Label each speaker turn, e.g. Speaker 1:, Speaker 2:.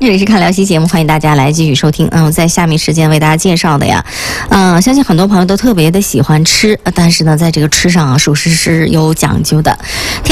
Speaker 1: 这里是看聊习节目，欢迎大家来继续收听。在下面时间为大家介绍的呀，相信很多朋友都特别的喜欢吃，但是呢，在这个吃上啊，属实是有讲究的。